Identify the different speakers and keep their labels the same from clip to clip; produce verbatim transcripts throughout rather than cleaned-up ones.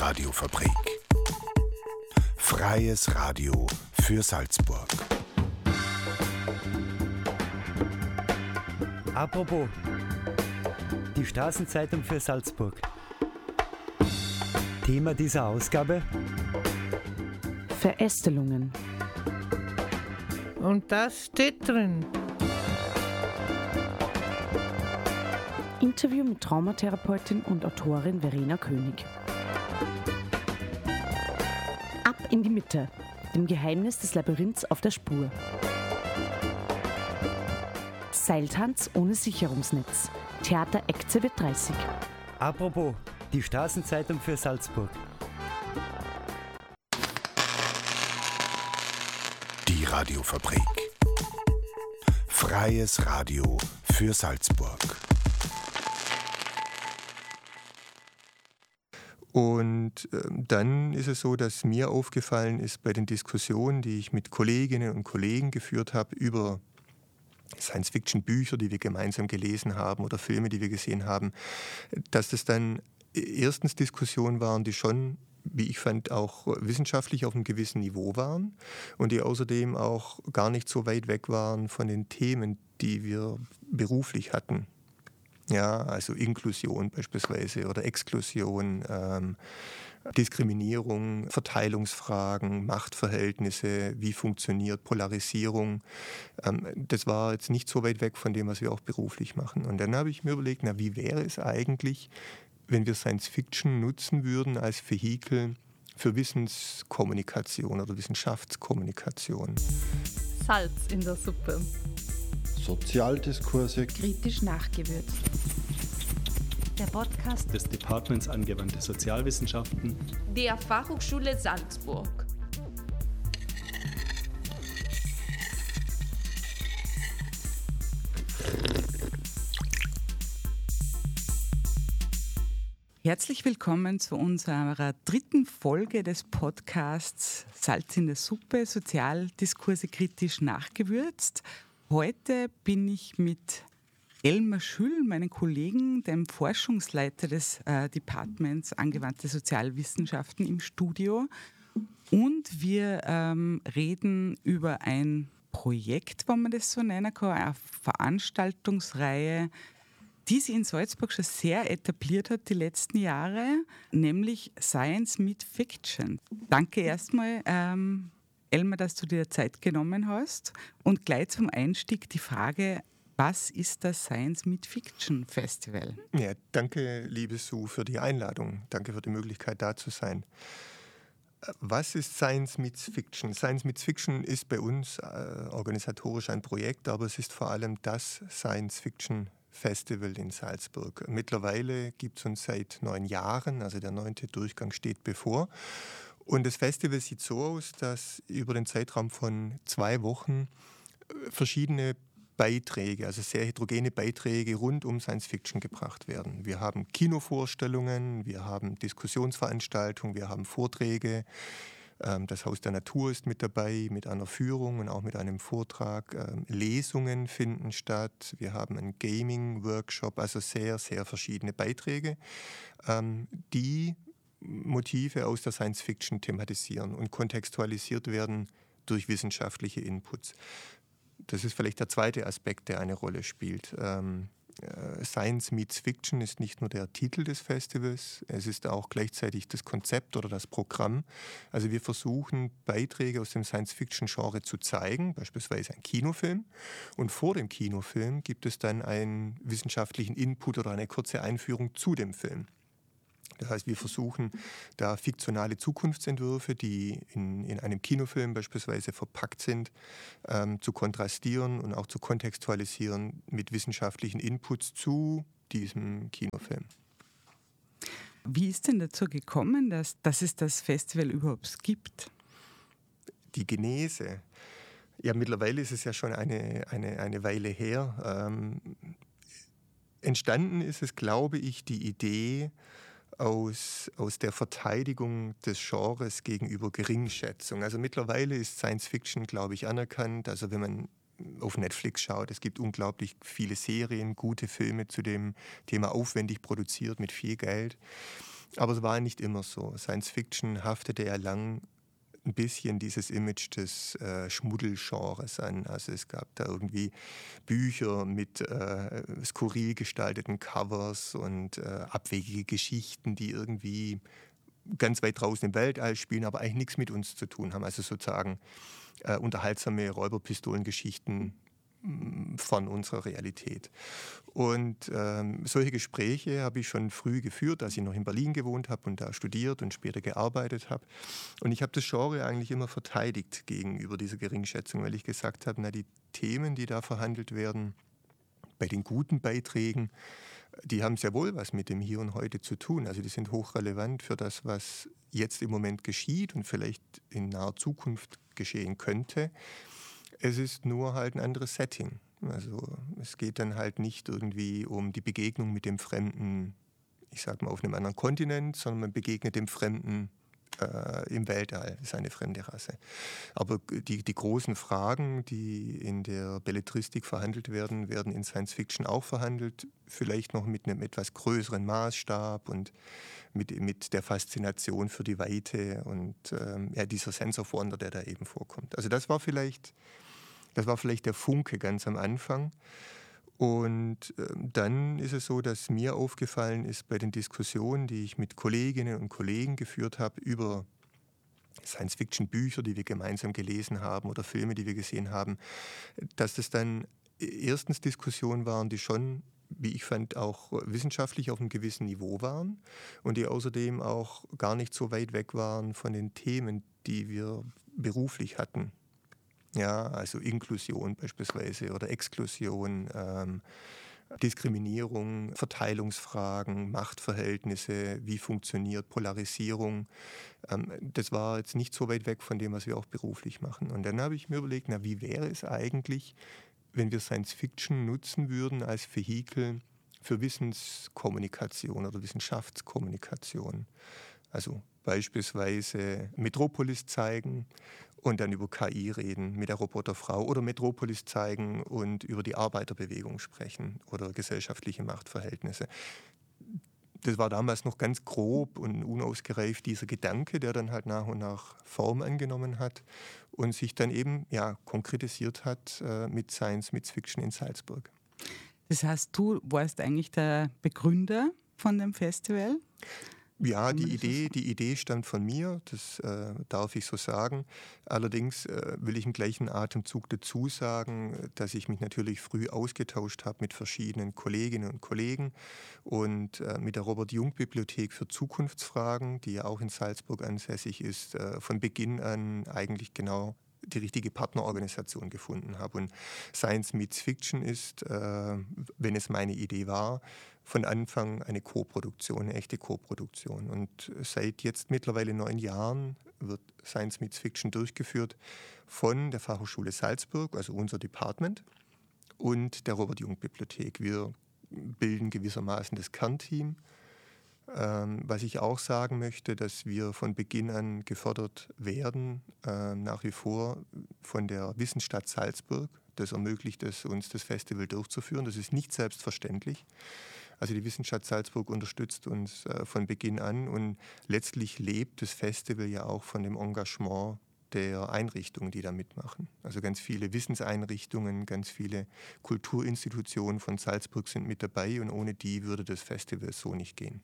Speaker 1: Radiofabrik. Freies Radio für Salzburg.
Speaker 2: Apropos, die Straßenzeitung für Salzburg. Thema dieser Ausgabe:
Speaker 3: Verästelungen.
Speaker 4: Und das steht drin.
Speaker 3: Interview mit Traumatherapeutin und Autorin Verena König. Ab in die Mitte, dem Geheimnis des Labyrinths auf der Spur. Seiltanz ohne Sicherungsnetz. Theater Ecze wird dreißig.
Speaker 2: Apropos, die Straßenzeitung für Salzburg.
Speaker 1: Die Radiofabrik. Freies Radio für Salzburg.
Speaker 5: Und äh, dann ist es so, dass mir aufgefallen ist bei den Diskussionen, die ich mit Kolleginnen und Kollegen geführt habe über Science-Fiction-Bücher, die wir gemeinsam gelesen haben oder Filme, die wir gesehen haben, dass das dann erstens Diskussionen waren, die schon, wie ich fand, auch wissenschaftlich auf einem gewissen Niveau waren und die außerdem auch gar nicht so weit weg waren von den Themen, die wir beruflich hatten. Ja, also Inklusion beispielsweise oder Exklusion, ähm, Diskriminierung, Verteilungsfragen, Machtverhältnisse, wie funktioniert Polarisierung. Ähm, das war jetzt nicht so weit weg von dem, was wir auch beruflich machen. Und dann habe ich mir überlegt, na, wie wäre es eigentlich, wenn wir Science Fiction nutzen würden als Vehikel für Wissenskommunikation oder Wissenschaftskommunikation.
Speaker 6: Salz in der Suppe.
Speaker 7: Sozialdiskurse.
Speaker 8: Kritisch nachgewürzt.
Speaker 9: Der Podcast
Speaker 10: des Departments Angewandte Sozialwissenschaften
Speaker 6: der Fachhochschule Salzburg.
Speaker 11: Herzlich willkommen zu unserer dritten Folge des Podcasts Salz in der Suppe, Sozialdiskurse kritisch nachgewürzt. Heute bin ich mit Elmar Schüll, meinem Kollegen, dem Forschungsleiter des äh, Departments Angewandte Sozialwissenschaften im Studio. Und wir ähm, reden über ein Projekt, wenn man das so nennen kann, eine Veranstaltungsreihe, die sich in Salzburg schon sehr etabliert hat die letzten Jahre, nämlich Science mit Fiction. Danke erstmal, ähm, Elmar, dass du dir Zeit genommen hast. Und gleich zum Einstieg die Frage: Was ist das Science mit Fiction Festival?
Speaker 5: Ja, danke, liebe Sue, für die Einladung. Danke für die Möglichkeit, da zu sein. Was ist Science Meets Fiction? Science Meets Fiction ist bei uns äh, organisatorisch ein Projekt, aber es ist vor allem das Science Fiction Festival in Salzburg. Mittlerweile gibt es uns seit neun Jahren, also der neunte Durchgang steht bevor. Und das Festival sieht so aus, dass über den Zeitraum von zwei Wochen verschiedene Beiträge, also sehr heterogene Beiträge rund um Science Fiction gebracht werden. Wir haben Kinovorstellungen, wir haben Diskussionsveranstaltungen, wir haben Vorträge. Das Haus der Natur ist mit dabei, mit einer Führung und auch mit einem Vortrag. Lesungen finden statt. Wir haben einen Gaming-Workshop, also sehr, sehr verschiedene Beiträge, die Motive aus der Science Fiction thematisieren und kontextualisiert werden durch wissenschaftliche Inputs. Das ist vielleicht der zweite Aspekt, der eine Rolle spielt. Ähm, äh, Science Meets Fiction ist nicht nur der Titel des Festivals, es ist auch gleichzeitig das Konzept oder das Programm. Also wir versuchen, Beiträge aus dem Science-Fiction-Genre zu zeigen, beispielsweise ein Kinofilm. Und vor dem Kinofilm gibt es dann einen wissenschaftlichen Input oder eine kurze Einführung zu dem Film. Das heißt, wir versuchen, da fiktionale Zukunftsentwürfe, die in, in einem Kinofilm beispielsweise verpackt sind, ähm, zu kontrastieren und auch zu kontextualisieren mit wissenschaftlichen Inputs zu diesem Kinofilm.
Speaker 11: Wie ist denn dazu gekommen, dass, dass es das Festival überhaupt gibt?
Speaker 5: Die Genese. Ja, mittlerweile ist es ja schon eine, eine, eine Weile her. Ähm, entstanden ist es, glaube ich, die Idee, Aus, aus der Verteidigung des Genres gegenüber Geringschätzung. Also mittlerweile ist Science Fiction, glaube ich, anerkannt. Also wenn man auf Netflix schaut, es gibt unglaublich viele Serien, gute Filme zu dem Thema, aufwendig produziert mit viel Geld. Aber es war nicht immer so. Science Fiction haftete ja lang ein bisschen dieses Image des äh, Schmuddelgenres an. Also es gab da irgendwie Bücher mit äh, skurril gestalteten Covers und äh, abwegige Geschichten, die irgendwie ganz weit draußen im Weltall spielen, aber eigentlich nichts mit uns zu tun haben. Also sozusagen äh, unterhaltsame Räuberpistolengeschichten von unserer Realität. Und ähm, solche Gespräche habe ich schon früh geführt, als ich noch in Berlin gewohnt habe und da studiert und später gearbeitet habe. Und ich habe das Genre eigentlich immer verteidigt gegenüber dieser Geringschätzung, weil ich gesagt habe, na, die Themen, die da verhandelt werden, bei den guten Beiträgen, die haben sehr wohl was mit dem Hier und Heute zu tun. Also die sind hochrelevant für das, was jetzt im Moment geschieht und vielleicht in naher Zukunft geschehen könnte. Es ist nur halt ein anderes Setting. Also es geht dann halt nicht irgendwie um die Begegnung mit dem Fremden, ich sag mal auf einem anderen Kontinent, sondern man begegnet dem Fremden äh, im Weltall, das ist eine fremde Rasse. Aber die, die großen Fragen, die in der Belletristik verhandelt werden, werden in Science Fiction auch verhandelt, vielleicht noch mit einem etwas größeren Maßstab und mit, mit der Faszination für die Weite und ähm, ja, dieser Sense of Wonder, der da eben vorkommt. Also das war vielleicht... Das war vielleicht der Funke ganz am Anfang. Und äh, dann ist es so, dass mir aufgefallen ist bei den Diskussionen, die ich mit Kolleginnen und Kollegen geführt habe über Science-Fiction-Bücher, die wir gemeinsam gelesen haben oder Filme, die wir gesehen haben, dass das dann erstens Diskussionen waren, die schon, wie ich fand, auch wissenschaftlich auf einem gewissen Niveau waren und die außerdem auch gar nicht so weit weg waren von den Themen, die wir beruflich hatten. Ja, also Inklusion beispielsweise oder Exklusion, ähm, Diskriminierung, Verteilungsfragen, Machtverhältnisse, wie funktioniert Polarisierung. Ähm, das war jetzt nicht so weit weg von dem, was wir auch beruflich machen. Und dann habe ich mir überlegt, na, wie wäre es eigentlich, wenn wir Science Fiction nutzen würden als Vehikel für Wissenskommunikation oder Wissenschaftskommunikation. Also beispielsweise Metropolis zeigen und dann über K I reden mit der Roboterfrau oder Metropolis zeigen und über die Arbeiterbewegung sprechen oder gesellschaftliche Machtverhältnisse. Das war damals noch ganz grob und unausgereift, dieser Gedanke, der dann halt nach und nach Form angenommen hat und sich dann eben ja, konkretisiert hat äh, mit Science, mit Fiction in Salzburg.
Speaker 11: Das heißt, du warst eigentlich der Begründer von dem Festival?
Speaker 5: Ja, die Idee, die Idee stammt von mir, das äh, darf ich so sagen. Allerdings äh, will ich im gleichen Atemzug dazu sagen, dass ich mich natürlich früh ausgetauscht habe mit verschiedenen Kolleginnen und Kollegen und äh, mit der Robert-Jung-Bibliothek für Zukunftsfragen, die ja auch in Salzburg ansässig ist, äh, von Beginn an eigentlich genau die richtige Partnerorganisation gefunden habe. Und Science Meets Fiction ist, äh, wenn es meine Idee war, von Anfang eine Co-Produktion, eine echte Co-Produktion. Und seit jetzt mittlerweile neun Jahren wird Science Meets Fiction durchgeführt von der Fachhochschule Salzburg, also unser Department, und der Robert-Jung-Bibliothek. Wir bilden gewissermaßen das Kernteam. Ähm, was ich auch sagen möchte, dass wir von Beginn an gefördert werden, äh, nach wie vor von der Wissensstadt Salzburg. Das ermöglicht es uns, das Festival durchzuführen. Das ist nicht selbstverständlich. Also die Wissenschaft Salzburg unterstützt uns äh, von Beginn an und letztlich lebt das Festival ja auch von dem Engagement der Einrichtungen, die da mitmachen. Also ganz viele Wissenseinrichtungen, ganz viele Kulturinstitutionen von Salzburg sind mit dabei und ohne die würde das Festival so nicht gehen.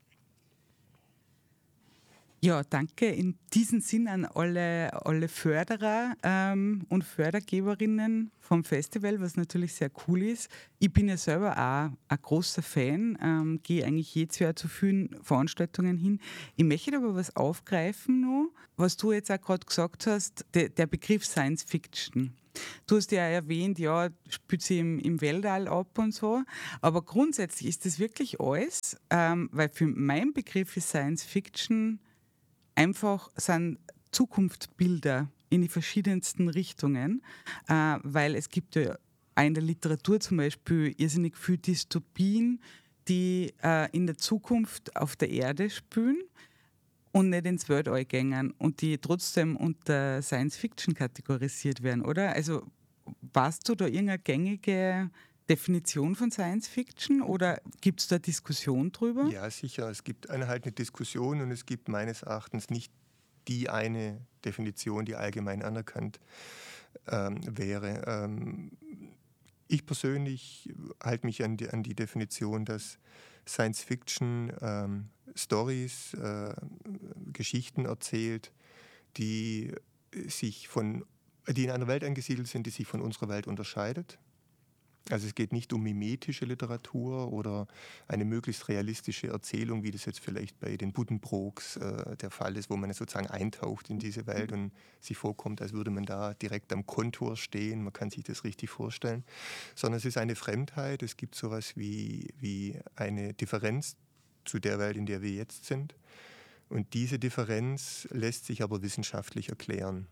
Speaker 11: Ja, danke in diesem Sinn an alle, alle Förderer ähm, und Fördergeberinnen vom Festival, was natürlich sehr cool ist. Ich bin ja selber auch ein großer Fan, ähm, gehe eigentlich jedes Jahr zu vielen Veranstaltungen hin. Ich möchte aber was aufgreifen noch, was du jetzt auch gerade gesagt hast, de, der Begriff Science Fiction. Du hast ja erwähnt, ja, spielt sie im, im Weltall ab und so, aber grundsätzlich ist das wirklich alles, ähm, weil für meinen Begriff ist Science Fiction einfach sind Zukunftsbilder in die verschiedensten Richtungen, äh, weil es gibt ja auch in der Literatur zum Beispiel irrsinnig viele Dystopien, die äh, in der Zukunft auf der Erde spielen und nicht ins Weltall gehen und die trotzdem unter Science Fiction kategorisiert werden, oder? Also weißt du da irgendeine gängige Definition von Science Fiction oder gibt es da Diskussion drüber?
Speaker 5: Ja, sicher. Es gibt eine, halt eine Diskussion und es gibt meines Erachtens nicht die eine Definition, die allgemein anerkannt ähm, wäre. Ähm, ich persönlich halte mich an die, an die Definition, dass Science Fiction ähm, Stories, äh, Geschichten erzählt, die sich von, die in einer Welt angesiedelt sind, die sich von unserer Welt unterscheidet. Also es geht nicht um mimetische Literatur oder eine möglichst realistische Erzählung, wie das jetzt vielleicht bei den Buddenbrooks äh, der Fall ist, wo man sozusagen eintaucht in diese Welt und sich vorkommt, als würde man da direkt am Kontur stehen. Man kann sich das richtig vorstellen. Sondern es ist eine Fremdheit. Es gibt sowas wie, wie eine Differenz zu der Welt, in der wir jetzt sind. Und diese Differenz lässt sich aber wissenschaftlich erklären.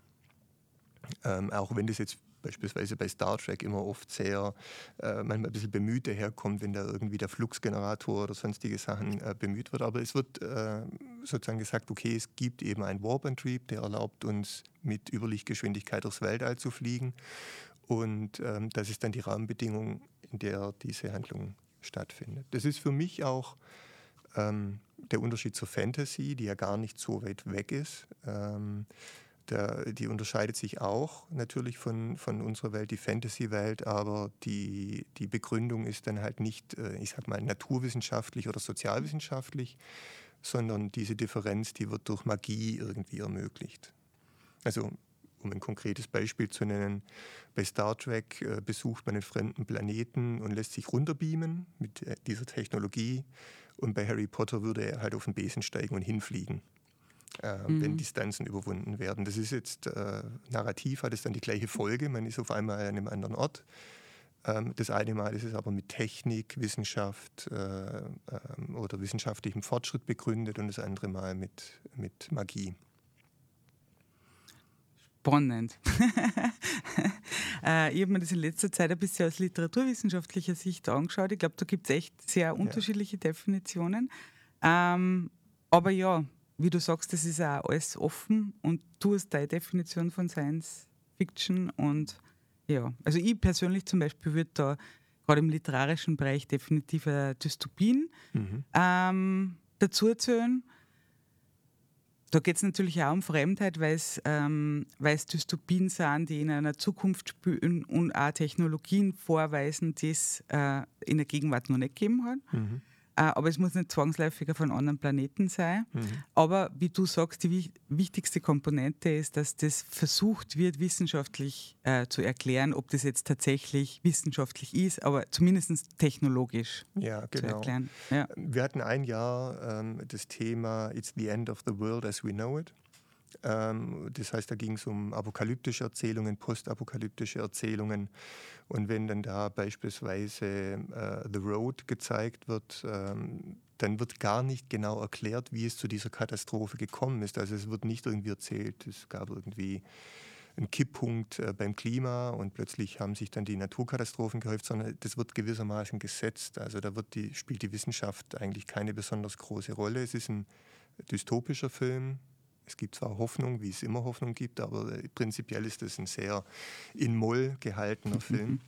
Speaker 5: Ähm, auch wenn das jetzt beispielsweise bei Star Trek immer oft sehr äh, manchmal ein bisschen bemüht daherkommt, wenn da irgendwie der Fluxgenerator oder sonstige Sachen äh, bemüht wird. Aber es wird äh, sozusagen gesagt, okay, es gibt eben einen Warp-Antrieb, der erlaubt uns mit Überlichtgeschwindigkeit durchs Weltall zu fliegen. Und ähm, das ist dann die Rahmenbedingung, in der diese Handlung stattfindet. Das ist für mich auch ähm, der Unterschied zur Fantasy, die ja gar nicht so weit weg ist. Ähm, Der, die unterscheidet sich auch natürlich von, von unserer Welt, die Fantasy-Welt, aber die, die Begründung ist dann halt nicht, ich sag mal, naturwissenschaftlich oder sozialwissenschaftlich, sondern diese Differenz, die wird durch Magie irgendwie ermöglicht. Also, um ein konkretes Beispiel zu nennen, bei Star Trek äh, besucht man einen fremden Planeten und lässt sich runterbeamen mit äh, dieser Technologie, und bei Harry Potter würde er halt auf den Besen steigen und hinfliegen. Äh, mhm. wenn Distanzen überwunden werden. Das ist jetzt, äh, narrativ hat es dann die gleiche Folge, man ist auf einmal an einem anderen Ort. Ähm, das eine Mal ist es aber mit Technik, Wissenschaft äh, äh, oder wissenschaftlichem Fortschritt begründet und das andere Mal mit, mit Magie.
Speaker 11: Spannend. äh, ich habe mir das in letzter Zeit ein bisschen aus literaturwissenschaftlicher Sicht angeschaut. Ich glaube, da gibt es echt sehr unterschiedliche ja. Definitionen. Ähm, aber ja, wie du sagst, das ist auch alles offen und du hast deine Definition von Science Fiction und ja, also ich persönlich zum Beispiel würde da gerade im literarischen Bereich definitiv Dystopien mhm. ähm, dazu zählen. Da geht es natürlich auch um Fremdheit, weil es ähm, Dystopien sind, die in einer Zukunft spielen und auch Technologien vorweisen, die es äh, in der Gegenwart noch nicht gegeben hat. Mhm. Aber es muss nicht zwangsläufig von anderen Planeten sein. Mhm. Aber wie du sagst, die wich- wichtigste Komponente ist, dass das versucht wird, wissenschaftlich äh, zu erklären, ob das jetzt tatsächlich wissenschaftlich ist, aber zumindest technologisch
Speaker 5: ja, genau.
Speaker 11: zu erklären. Ja.
Speaker 5: Wir hatten ein Jahr ähm, das Thema It's the end of the world as we know it. Ähm, das heißt, da ging es um apokalyptische Erzählungen, postapokalyptische Erzählungen. Und wenn dann da beispielsweise äh, The Road gezeigt wird, ähm, dann wird gar nicht genau erklärt, wie es zu dieser Katastrophe gekommen ist. Also es wird nicht irgendwie erzählt, es gab irgendwie einen Kipppunkt äh, beim Klima und plötzlich haben sich dann die Naturkatastrophen gehäuft, sondern das wird gewissermaßen gesetzt. Also da wird die, spielt die Wissenschaft eigentlich keine besonders große Rolle. Es ist ein dystopischer Film. Es gibt zwar Hoffnung, wie es immer Hoffnung gibt, aber prinzipiell ist es ein sehr in Moll gehaltener mhm. Film.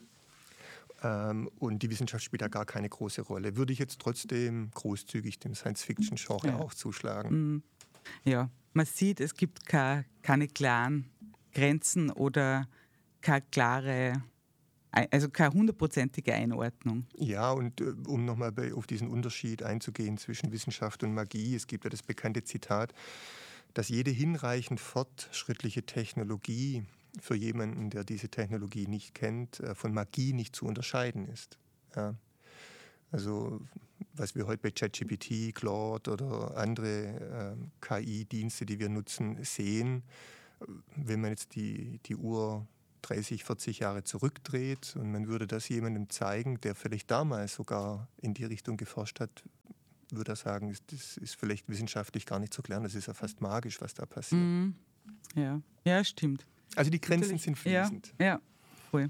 Speaker 5: Ähm, und die Wissenschaft spielt da gar keine große Rolle. Würde ich jetzt trotzdem großzügig dem Science-Fiction-Genre
Speaker 11: ja.
Speaker 5: auch zuschlagen.
Speaker 11: Ja, man sieht, es gibt keine, keine klaren Grenzen oder keine klare, also keine hundertprozentige Einordnung.
Speaker 5: Ja, und äh, um nochmal auf diesen Unterschied einzugehen zwischen Wissenschaft und Magie, es gibt ja das bekannte Zitat, dass jede hinreichend fortschrittliche Technologie für jemanden, der diese Technologie nicht kennt, äh, von Magie nicht zu unterscheiden ist. Ja. Also was wir heute bei ChatGPT, Claude oder andere äh, K I-Dienste, die wir nutzen, sehen, wenn man jetzt die, die Uhr dreißig, vierzig Jahre zurückdreht und man würde das jemandem zeigen, der vielleicht damals sogar in die Richtung geforscht hat, würde er sagen, das ist vielleicht wissenschaftlich gar nicht zu klären, das ist ja fast magisch, was da passiert.
Speaker 11: Mm, ja. ja, stimmt.
Speaker 5: Also die Grenzen Natürlich. sind fließend.
Speaker 11: Ja, ja voll.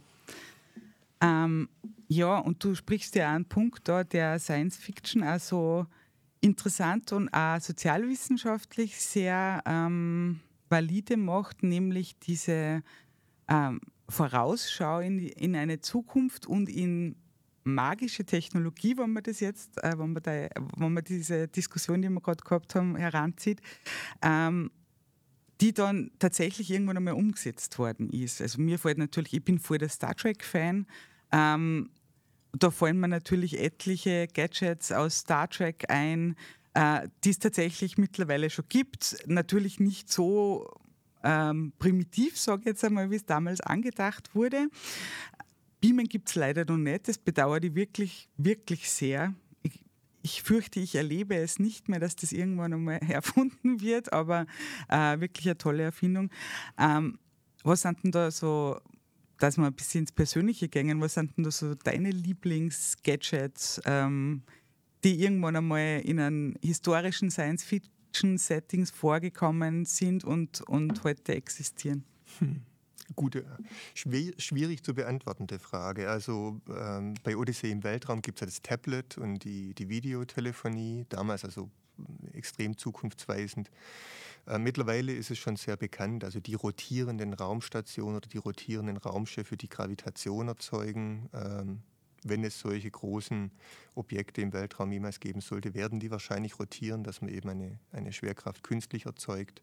Speaker 11: Ähm, ja, und du sprichst ja einen Punkt da, der Science Fiction auch so interessant und auch sozialwissenschaftlich sehr ähm, valide macht, nämlich diese ähm, Vorausschau in, in eine Zukunft und in magische Technologie, wenn man das jetzt, äh, wenn, man da, wenn man diese Diskussion, die wir gerade gehabt haben, heranzieht, ähm, die dann tatsächlich irgendwann einmal umgesetzt worden ist. Also mir fällt natürlich, ich bin voll der Star Trek-Fan, ähm, da fallen mir natürlich etliche Gadgets aus Star Trek ein, äh, die es tatsächlich mittlerweile schon gibt. Natürlich nicht so ähm, primitiv, sage ich jetzt einmal, wie es damals angedacht wurde. Beamen gibt es leider noch nicht, das bedauere ich wirklich, wirklich sehr. Ich, ich fürchte, ich erlebe es nicht mehr, dass das irgendwann einmal erfunden wird, aber äh, wirklich eine tolle Erfindung. Ähm, was sind denn da so, dass wir ein bisschen ins Persönliche gehen, was sind denn da so deine Lieblings-Gadgets, ähm, die irgendwann einmal in einem historischen Science-Fiction-Settings vorgekommen sind und, und heute existieren?
Speaker 5: Hm. Gute, schwer, schwierig zu beantwortende Frage. Also ähm, bei Odyssee im Weltraum gibt es ja das Tablet und die, die Videotelefonie, damals also extrem zukunftsweisend. Äh, mittlerweile ist es schon sehr bekannt, also die rotierenden Raumstationen oder die rotierenden Raumschiffe, die Gravitation erzeugen. Ähm, wenn es solche großen Objekte im Weltraum jemals geben sollte, werden die wahrscheinlich rotieren, dass man eben eine, eine Schwerkraft künstlich erzeugt.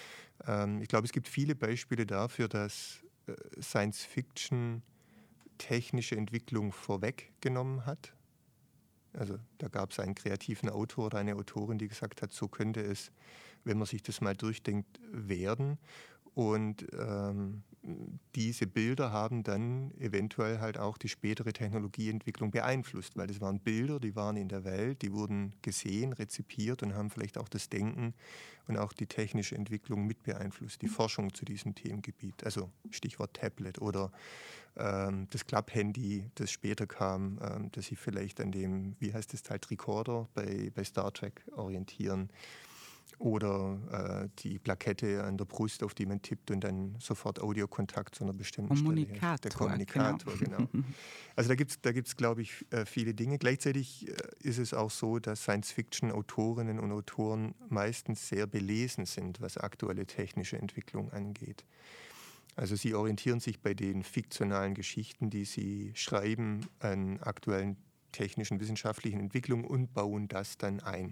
Speaker 5: Ich glaube, es gibt viele Beispiele dafür, dass Science-Fiction technische Entwicklung vorweggenommen hat. Also da gab es einen kreativen Autor oder eine Autorin, die gesagt hat, so könnte es, wenn man sich das mal durchdenkt, werden. Und ähm, diese Bilder haben dann eventuell halt auch die spätere Technologieentwicklung beeinflusst, weil das waren Bilder, die waren in der Welt, die wurden gesehen, rezipiert und haben vielleicht auch das Denken und auch die technische Entwicklung mit beeinflusst, die Forschung zu diesem Themengebiet. Also Stichwort Tablet oder ähm, das Klapphandy, das später kam, ähm, das sich vielleicht an dem, wie heißt das Teil, Tricorder bei, bei Star Trek orientieren. Oder äh, die Plakette an der Brust, auf die man tippt und dann sofort Audiokontakt zu einer bestimmten
Speaker 11: Kommunikator,
Speaker 5: Stelle herrscht. Der Kommunikator, genau. genau. Also da gibt es, da gibt's, glaube ich, viele Dinge. Gleichzeitig ist es auch so, dass Science-Fiction-Autorinnen und Autoren meistens sehr belesen sind, was aktuelle technische Entwicklung angeht. Also sie orientieren sich bei den fiktionalen Geschichten, die sie schreiben, an aktuellen technischen, wissenschaftlichen Entwicklungen und bauen das dann ein.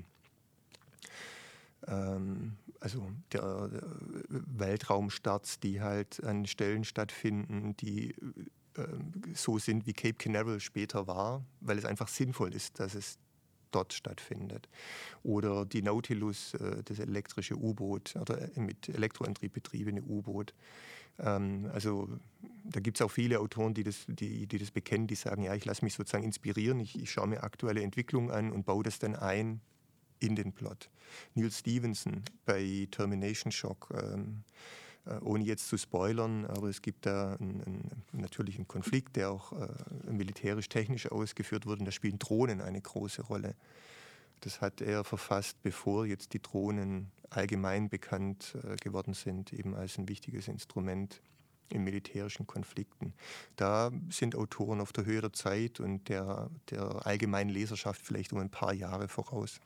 Speaker 5: Also der Weltraumstarts, die halt an Stellen stattfinden, die äh, so sind, wie Cape Canaveral später war, weil es einfach sinnvoll ist, dass es dort stattfindet. Oder die Nautilus, äh, das elektrische U-Boot oder mit Elektroantrieb betriebene U-Boot. Ähm, also da gibt es auch viele Autoren, die das, die, die das bekennen, die sagen, ja, ich lasse mich sozusagen inspirieren, ich, ich schaue mir aktuelle Entwicklungen an und baue das dann ein in den Plot. Neil Stephenson bei Termination Shock, ähm, äh, ohne jetzt zu spoilern, aber es gibt da einen, einen, natürlich einen Konflikt, der auch äh, militärisch-technisch ausgeführt wurde, und da spielen Drohnen eine große Rolle. Das hat er verfasst, bevor jetzt die Drohnen allgemein bekannt äh, geworden sind, eben als ein wichtiges Instrument in militärischen Konflikten. Da sind Autoren auf der Höhe der Zeit und der, der allgemeinen Leserschaft vielleicht um ein paar Jahre voraus.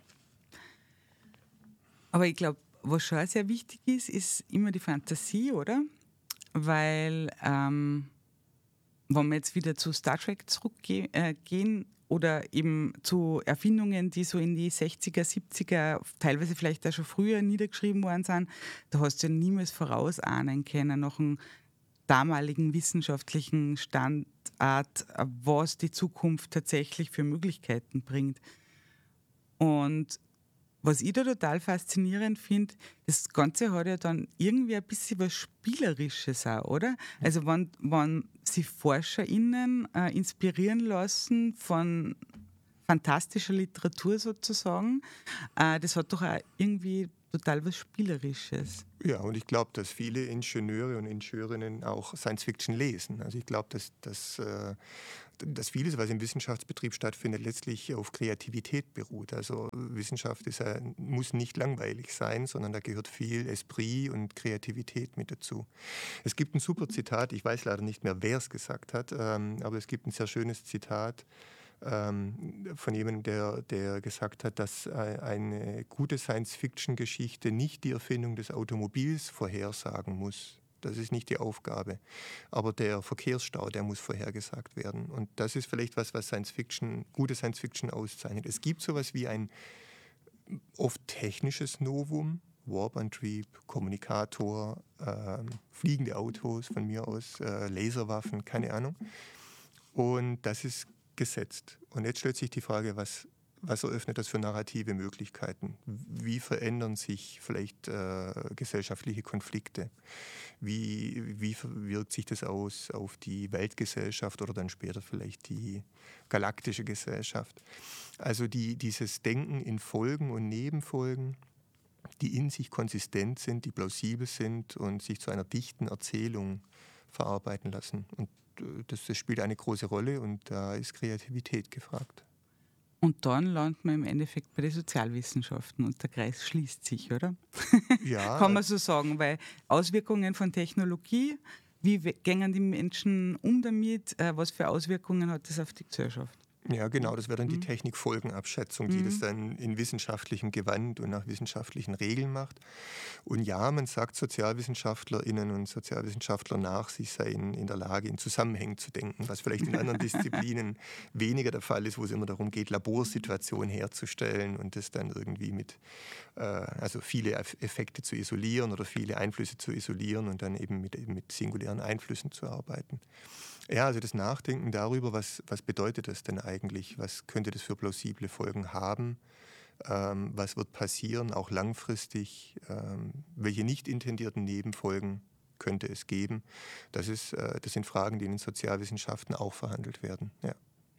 Speaker 11: Aber ich glaube, was schon sehr wichtig ist, ist immer die Fantasie, oder? Weil, ähm, wenn wir jetzt wieder zu Star Trek zurückgehen äh, oder eben zu Erfindungen, die so in die sechziger, siebziger, teilweise vielleicht auch schon früher niedergeschrieben worden sind, da hast du ja niemals vorausahnen können, nach einem damaligen wissenschaftlichen Standard, was die Zukunft tatsächlich für Möglichkeiten bringt. Und was ich da total faszinierend finde, das Ganze hat ja dann irgendwie ein bisschen was Spielerisches auch, oder? Also wenn, wenn sich ForscherInnen äh, inspirieren lassen von fantastischer Literatur sozusagen, äh, das hat doch auch irgendwie total was Spielerisches.
Speaker 5: Ja, und ich glaube, dass viele Ingenieure und Ingenieurinnen auch Science-Fiction lesen. Also ich glaube, dass, dass, äh, dass vieles, was im Wissenschaftsbetrieb stattfindet, letztlich auf Kreativität beruht. Also Wissenschaft ist, äh, muss nicht langweilig sein, sondern da gehört viel Esprit und Kreativität mit dazu. Es gibt ein super Zitat, ich weiß leider nicht mehr, wer es gesagt hat, ähm, aber es gibt ein sehr schönes Zitat von jemandem, der, der gesagt hat, dass eine gute Science-Fiction-Geschichte nicht die Erfindung des Automobils vorhersagen muss, Das ist nicht die Aufgabe. Aber der Verkehrsstau, der muss vorhergesagt werden. Und das ist vielleicht was, was Science Fiction, gute Science Fiction auszeichnet. Es gibt sowas wie ein oft technisches Novum, Warp-Antrieb, Kommunikator, äh, fliegende Autos von mir aus, äh, Laserwaffen, keine Ahnung. Und das ist gesetzt. Und jetzt stellt sich die Frage, was, was eröffnet das für narrative Möglichkeiten? Wie verändern sich vielleicht äh, gesellschaftliche Konflikte? Wie, wie wirkt sich das aus auf die Weltgesellschaft oder dann später vielleicht die galaktische Gesellschaft? Also die, dieses Denken in Folgen und Nebenfolgen, die in sich konsistent sind, die plausibel sind und sich zu einer dichten Erzählung verarbeiten lassen. Und das, das spielt eine große Rolle und da ist Kreativität gefragt.
Speaker 11: Und dann landet man im Endeffekt bei den Sozialwissenschaften und der Kreis schließt sich, oder?
Speaker 5: Ja.
Speaker 11: Kann man so sagen, weil Auswirkungen von Technologie, wie gehen die Menschen um damit, was für Auswirkungen hat das auf die Gesellschaft?
Speaker 5: Ja, genau, das wäre dann die
Speaker 11: Mhm.
Speaker 5: Technikfolgenabschätzung, die
Speaker 11: Mhm.
Speaker 5: das dann in wissenschaftlichem Gewand und nach wissenschaftlichen Regeln macht. Und ja, man sagt SozialwissenschaftlerInnen und Sozialwissenschaftler nach, sie seien in der Lage, in Zusammenhängen zu denken, was vielleicht in anderen Disziplinen weniger der Fall ist, wo es immer darum geht, Laborsituationen herzustellen und das dann irgendwie mit, äh, also viele Effekte zu isolieren oder viele Einflüsse zu isolieren und dann eben mit, eben mit singulären Einflüssen zu arbeiten. Ja, also das Nachdenken darüber, was, was bedeutet das denn eigentlich? Was könnte das für plausible Folgen haben? Ähm, was wird passieren, auch langfristig? Ähm, welche nicht intendierten Nebenfolgen könnte es geben? Das, ist, äh, das sind Fragen, die in den Sozialwissenschaften auch verhandelt werden. Ja.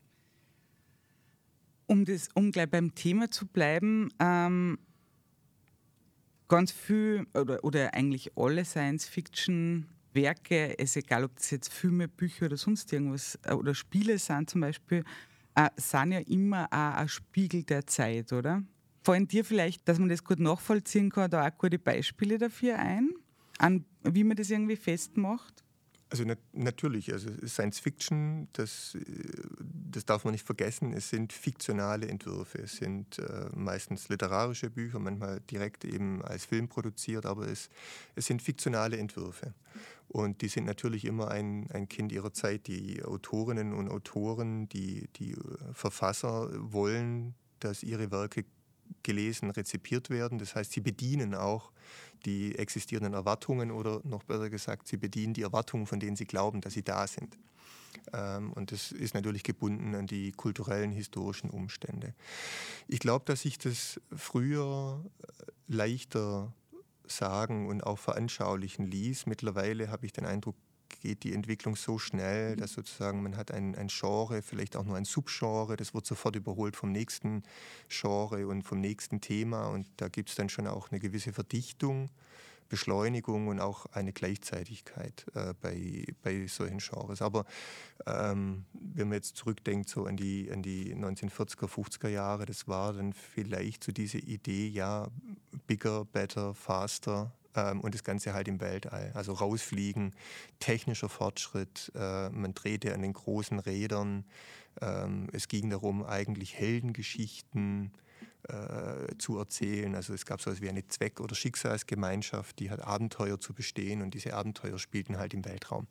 Speaker 11: Um, das, um gleich beim Thema zu bleiben, ähm, ganz viel oder, oder eigentlich alle Science-Fiction- Werke, es ist egal, ob das jetzt Filme, Bücher oder sonst irgendwas oder Spiele sind zum Beispiel, äh, sind ja immer auch ein Spiegel der Zeit, oder? Fallen dir vielleicht, dass man das gut nachvollziehen kann, da auch gute Beispiele dafür ein, an wie man das irgendwie festmacht?
Speaker 5: Also nat- natürlich, also Science Fiction, das, das darf man nicht vergessen, es sind fiktionale Entwürfe, es sind äh, meistens literarische Bücher, manchmal direkt eben als Film produziert, aber es, es sind fiktionale Entwürfe. Und die sind natürlich immer ein, ein Kind ihrer Zeit. Die Autorinnen und Autoren, die, die Verfasser wollen, dass ihre Werke gelesen, rezipiert werden. Das heißt, sie bedienen auch die existierenden Erwartungen oder noch besser gesagt, sie bedienen die Erwartungen, von denen sie glauben, dass sie da sind. Ähm, und das ist natürlich gebunden an die kulturellen, historischen Umstände. Ich glaube, dass sich das früher leichter sagen und auch veranschaulichen ließ. Mittlerweile habe ich den Eindruck, geht die Entwicklung so schnell, dass sozusagen man hat ein, ein Genre, vielleicht auch nur ein Subgenre, das wird sofort überholt vom nächsten Genre und vom nächsten Thema und da gibt es dann schon auch eine gewisse Verdichtung, Beschleunigung und auch eine Gleichzeitigkeit äh, bei, bei solchen Genres. Aber ähm, wenn man jetzt zurückdenkt so an die, an die neunzehnhundertvierziger, fünfziger Jahre, das war dann vielleicht so diese Idee, ja, bigger, better, faster, ähm, und das Ganze halt im Weltall. Also rausfliegen, technischer Fortschritt, äh, man drehte an den großen Rädern. Ähm, es ging darum, eigentlich Heldengeschichten äh, zu erzählen. Also es gab so etwas wie eine Zweck- oder Schicksalsgemeinschaft, die hat Abenteuer zu bestehen und diese Abenteuer spielten halt im Weltraum.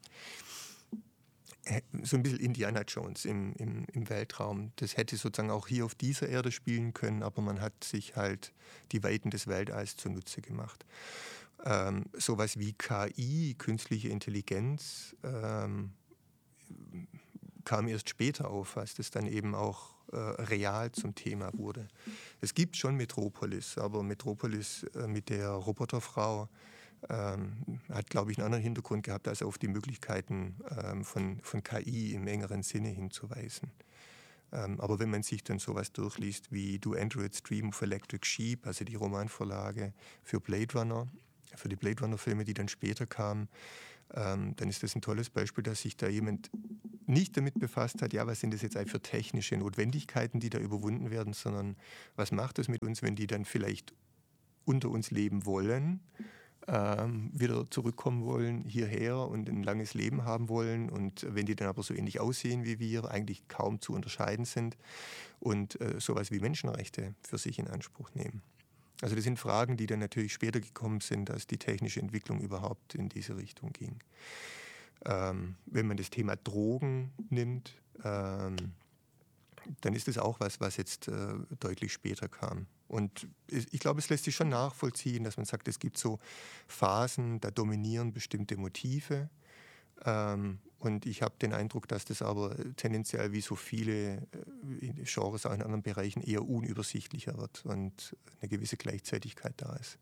Speaker 5: So ein bisschen Indiana Jones im, im, im Weltraum. Das hätte sozusagen auch hier auf dieser Erde spielen können, aber man hat sich halt die Weiten des Weltalls zunutze gemacht. Ähm, sowas wie K I, künstliche Intelligenz, ähm, kam erst später auf, als das dann eben auch äh, real zum Thema wurde. Es gibt schon Metropolis, aber Metropolis äh, mit der Roboterfrau ähm, hat, glaube ich, einen anderen Hintergrund gehabt, als auf die Möglichkeiten ähm, von, von K I im engeren Sinne hinzuweisen. Ähm, aber wenn man sich dann sowas durchliest wie Do Androids Dream of Electric Sheep, also die Romanvorlage für Blade Runner, für die Blade Runner-Filme, die dann später kamen, ähm, dann ist das ein tolles Beispiel, dass sich da jemand nicht damit befasst hat, ja, was sind das jetzt eigentlich für technische Notwendigkeiten, die da überwunden werden, sondern was macht das mit uns, wenn die dann vielleicht unter uns leben wollen, ähm, wieder zurückkommen wollen hierher und ein langes Leben haben wollen und wenn die dann aber so ähnlich aussehen wie wir, eigentlich kaum zu unterscheiden sind und äh, sowas wie Menschenrechte für sich in Anspruch nehmen. Also das sind Fragen, die dann natürlich später gekommen sind, als die technische Entwicklung überhaupt in diese Richtung ging. Ähm, wenn man das Thema Drogen nimmt, ähm, dann ist es auch was, was jetzt äh, deutlich später kam. Und ich glaube, es lässt sich schon nachvollziehen, dass man sagt, es gibt so Phasen, da dominieren bestimmte Motive. Ähm, und ich habe den Eindruck, dass das aber tendenziell wie so viele äh, Genres auch in anderen Bereichen eher unübersichtlicher wird und eine gewisse Gleichzeitigkeit da ist.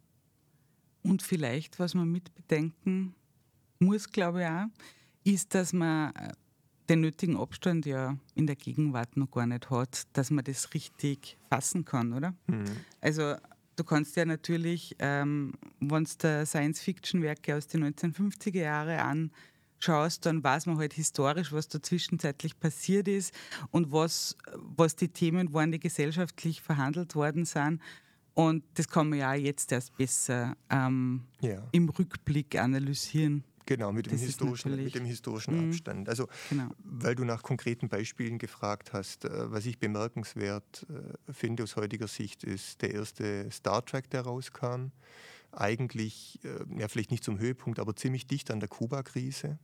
Speaker 11: Und vielleicht, was man mit bedenken muss, glaube ich auch, ist, dass man den nötigen Abstand ja in der Gegenwart noch gar nicht hat, dass man das richtig fassen kann, oder? Mhm. Also du kannst ja natürlich, ähm, wenn du da Science-Fiction-Werke aus den neunzehnhundertfünfziger Jahren anschaust, dann weiß man halt historisch, was da zwischenzeitlich passiert ist und was, was die Themen waren, die gesellschaftlich verhandelt worden sind. Und das kann man ja auch jetzt erst besser ähm, ja. im Rückblick analysieren.
Speaker 5: Genau, mit dem das historischen, mit dem historischen mhm. Abstand. Also, genau. Weil du nach konkreten Beispielen gefragt hast, äh, was ich bemerkenswert äh, finde aus heutiger Sicht, ist der erste Star Trek, der rauskam. Eigentlich, äh, ja vielleicht nicht zum Höhepunkt, aber ziemlich dicht an der Kuba-Krise.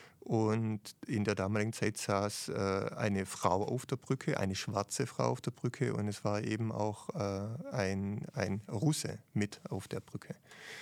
Speaker 5: Und in der damaligen Zeit saß äh, eine Frau auf der Brücke, eine schwarze Frau auf der Brücke, und es war eben auch äh, ein, ein Russe mit auf der Brücke.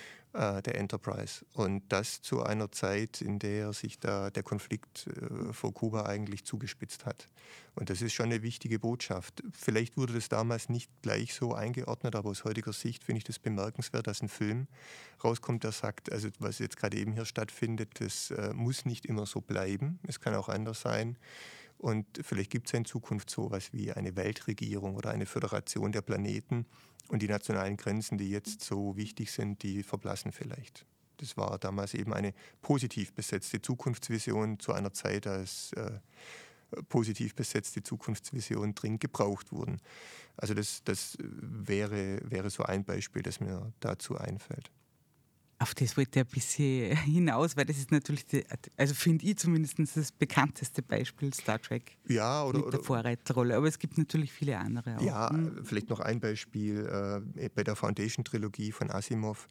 Speaker 5: Der Enterprise. Und das zu einer Zeit, in der sich da der Konflikt äh, vor Kuba eigentlich zugespitzt hat. Und das ist schon eine wichtige Botschaft. Vielleicht wurde das damals nicht gleich so eingeordnet, aber aus heutiger Sicht finde ich das bemerkenswert, dass ein Film rauskommt, der sagt, also was jetzt gerade eben hier stattfindet, das äh, muss nicht immer so bleiben. Es kann auch anders sein. Und vielleicht gibt es ja in Zukunft so etwas wie eine Weltregierung oder eine Föderation der Planeten. Und die nationalen Grenzen, die jetzt so wichtig sind, die verblassen vielleicht. Das war damals eben eine positiv besetzte Zukunftsvision zu einer Zeit, als äh, positiv besetzte Zukunftsvisionen dringend gebraucht wurden. Also das, das wäre, wäre so ein Beispiel, das mir dazu einfällt.
Speaker 11: Auf das wollte ich ein bisschen hinaus, weil das ist natürlich, die, also finde ich zumindest das bekannteste Beispiel Star Trek
Speaker 5: ja, oder,
Speaker 11: mit der Vorreiterrolle. Aber es gibt natürlich viele andere auch.
Speaker 5: Ja, mhm. vielleicht noch ein Beispiel äh, bei der Foundation-Trilogie von Asimov.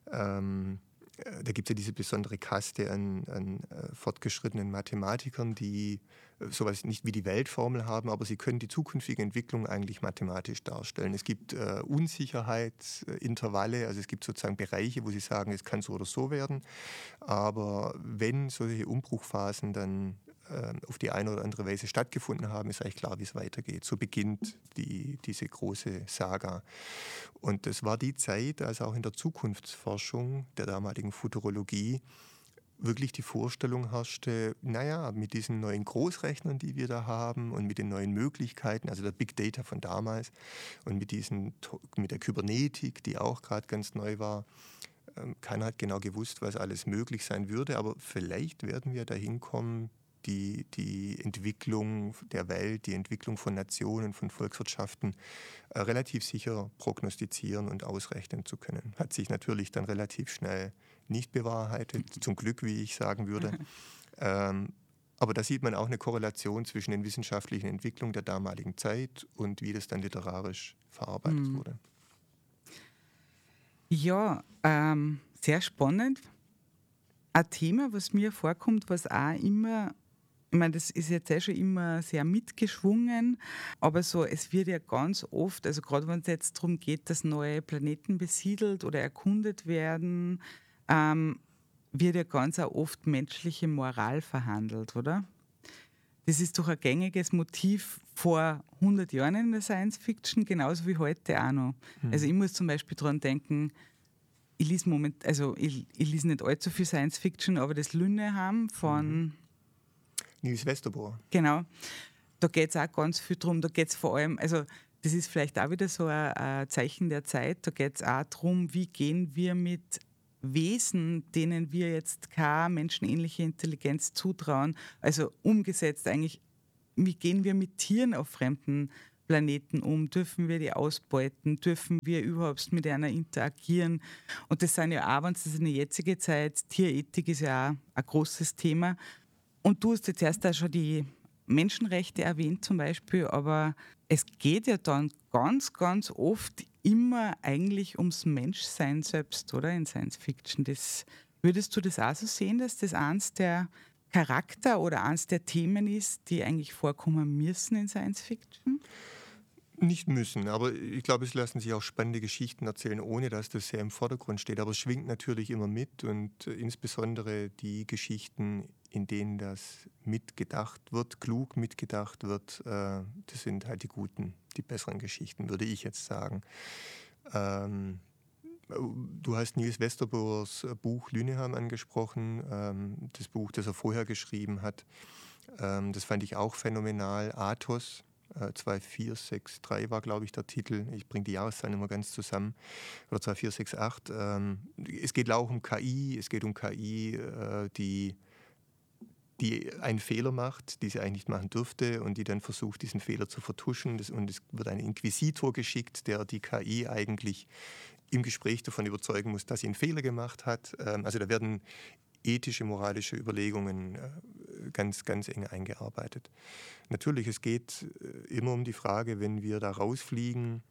Speaker 5: Ähm, da gibt es ja diese besondere Kaste an, an äh, fortgeschrittenen Mathematikern, die äh, sowas nicht wie die Weltformel haben, aber sie können die zukünftige Entwicklung eigentlich mathematisch darstellen. Es gibt äh, Unsicherheitsintervalle, also es gibt sozusagen Bereiche, wo sie sagen, es kann so oder so werden. Aber wenn solche Umbruchphasen dann äh, auf die eine oder andere Weise stattgefunden haben, ist eigentlich klar, wie es weitergeht. So beginnt die, diese große Saga. Und das war die Zeit, als auch in der Zukunftsforschung der damaligen Futurologie wirklich die Vorstellung herrschte, naja, mit diesen neuen Großrechnern, die wir da haben und mit den neuen Möglichkeiten, also der Big Data von damals und mit, diesen, mit der Kybernetik, die auch gerade ganz neu war, keiner hat genau gewusst, was alles möglich sein würde, aber vielleicht werden wir dahin kommen, Die, die Entwicklung der Welt, die Entwicklung von Nationen, von Volkswirtschaften äh, relativ sicher prognostizieren und ausrechnen zu können. Hat sich natürlich dann relativ schnell nicht bewahrheitet, zum Glück, wie ich sagen würde. Ähm, aber da sieht man auch eine Korrelation zwischen den wissenschaftlichen Entwicklungen der damaligen Zeit und wie das dann literarisch verarbeitet mhm. wurde.
Speaker 11: Ja, ähm, sehr spannend. Ein Thema, was mir vorkommt, was auch immer, ich meine, das ist jetzt eh schon immer sehr mitgeschwungen, aber so, es wird ja ganz oft, also gerade wenn es jetzt darum geht, dass neue Planeten besiedelt oder erkundet werden, ähm, wird ja ganz auch oft menschliche Moral verhandelt, oder? Das ist doch ein gängiges Motiv vor hundert Jahren in der Science-Fiction, genauso wie heute auch noch. Mhm. Also ich muss zum Beispiel daran denken, ich lese moment, also ich, ich lese nicht allzu viel Science-Fiction, aber das Lünneheim von
Speaker 5: mhm. Niels Westerbohr.
Speaker 11: Genau. Da geht es auch ganz viel drum. Da geht es vor allem, also das ist vielleicht auch wieder so ein, ein Zeichen der Zeit, da geht es auch darum, wie gehen wir mit Wesen, denen wir jetzt keine menschenähnliche Intelligenz zutrauen, also umgesetzt eigentlich, wie gehen wir mit Tieren auf fremden Planeten um? Dürfen wir die ausbeuten? Dürfen wir überhaupt mit einer interagieren? Und das sind ja auch, wenn es in der jetzigen Zeit, Tierethik ist ja auch ein großes Thema. Und du hast jetzt erst auch schon die Menschenrechte erwähnt zum Beispiel, aber es geht ja dann ganz, ganz oft immer eigentlich ums Menschsein selbst, oder? In Science Fiction. Das, würdest du das auch so sehen, dass das eins der Charakter oder eins der Themen ist, die eigentlich vorkommen müssen in Science Fiction?
Speaker 5: Nicht müssen, aber ich glaube, es lassen sich auch spannende Geschichten erzählen, ohne dass das sehr im Vordergrund steht. Aber es schwingt natürlich immer mit und äh, insbesondere die Geschichten, in denen das mitgedacht wird, klug mitgedacht wird, äh, das sind halt die guten, die besseren Geschichten, würde ich jetzt sagen. Ähm, du hast Niels Westerboers Buch Lünehamn angesprochen, ähm, das Buch, das er vorher geschrieben hat. Ähm, das fand ich auch phänomenal. Athos. zwei vier sechs drei war, glaube ich, der Titel. Ich bringe die Jahreszahlen immer ganz zusammen. Oder zwei vier sechs acht. Ähm, es geht auch um K I. Es geht um K I, äh, die, die einen Fehler macht, die sie eigentlich nicht machen dürfte und die dann versucht, diesen Fehler zu vertuschen. Das, und es wird ein Inquisitor geschickt, der die K I eigentlich im Gespräch davon überzeugen muss, dass sie einen Fehler gemacht hat. Ähm, also da werden ethische, moralische Überlegungen äh, ganz, ganz eng eingearbeitet. Natürlich, es geht äh, immer um die Frage, wenn wir da rausfliegen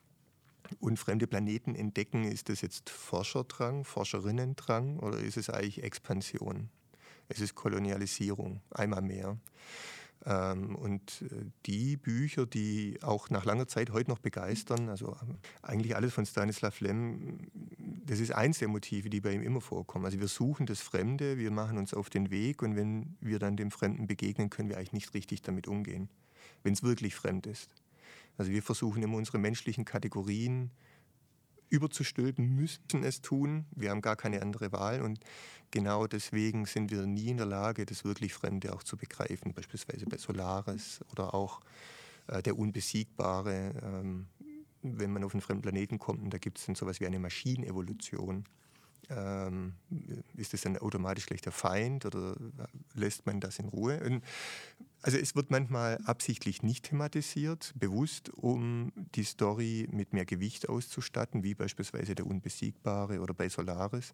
Speaker 5: und fremde Planeten entdecken, ist das jetzt Forscherdrang, Forscherinnendrang oder ist es eigentlich Expansion? Es ist Kolonialisierung, einmal mehr. Ähm, und die Bücher, die auch nach langer Zeit heute noch begeistern, also eigentlich alles von Stanislav Lem, das ist eins der Motive, die bei ihm immer vorkommen. Also wir suchen das Fremde, wir machen uns auf den Weg und wenn wir dann dem Fremden begegnen, können wir eigentlich nicht richtig damit umgehen, wenn es wirklich fremd ist. Also wir versuchen immer unsere menschlichen Kategorien überzustülpen, müssen es tun. Wir haben gar keine andere Wahl und genau deswegen sind wir nie in der Lage, das wirklich Fremde auch zu begreifen, beispielsweise bei Solaris oder auch äh, der Unbesiegbare. Ähm, wenn man auf einen fremden Planeten kommt und da gibt es dann sowas wie eine Maschinenevolution, ähm, ist das dann automatisch gleich der Feind oder lässt man das in Ruhe? Und also es wird manchmal absichtlich nicht thematisiert, bewusst, um die Story mit mehr Gewicht auszustatten, wie beispielsweise der Unbesiegbare oder bei Solaris.